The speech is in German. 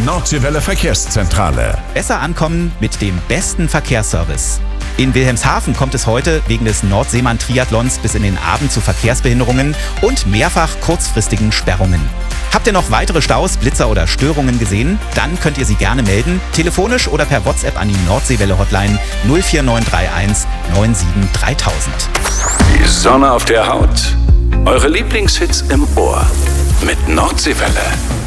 Nordseewelle Verkehrszentrale. Besser ankommen mit dem besten Verkehrsservice. In Wilhelmshaven kommt es heute wegen des Nordseemann-Triathlons bis in den Abend zu Verkehrsbehinderungen und mehrfach kurzfristigen Sperrungen. Habt ihr noch weitere Staus, Blitzer oder Störungen gesehen? Dann könnt ihr sie gerne melden, telefonisch oder per WhatsApp an die Nordseewelle-Hotline 04931 97 3000. Die Sonne auf der Haut. Eure Lieblingshits im Ohr. Mit Nordseewelle.